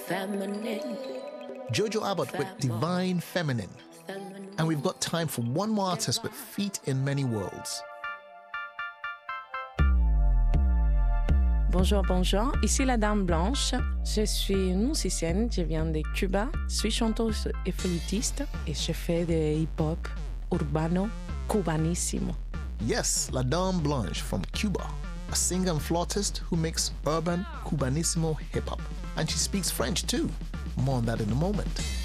feminine. Jojo Abbott with Divine Feminine. And we've got time for one more artist with feet in many worlds. Bonjour, bonjour. Ici la Dame Blanche. Je suis une musicienne. Je viens de Cuba. Je suis chanteuse et flûtiste. Et je fais de hip-hop urbano cubanissimo. Yes, La Dame Blanche from Cuba, a singer and flautist who makes urban cubanissimo hip-hop. And she speaks French too. More on that in a moment.